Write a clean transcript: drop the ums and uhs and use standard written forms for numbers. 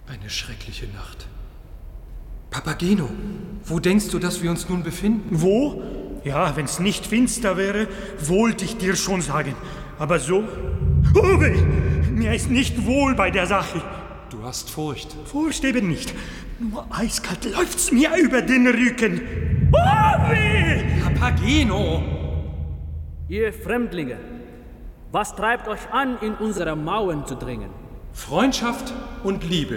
Eine schreckliche Nacht. Papageno, wo denkst du, dass wir uns nun befinden? Wo? Ja, wenn's nicht finster wäre, wollte ich dir schon sagen. Aber so? Oh weh! Mir ist nicht wohl bei der Sache. Du hast Furcht. Furcht eben nicht. Nur eiskalt läuft's mir über den Rücken. Oh weh! Papageno! Ihr Fremdlinge, was treibt euch an, in unsere Mauern zu dringen? Freundschaft und Liebe.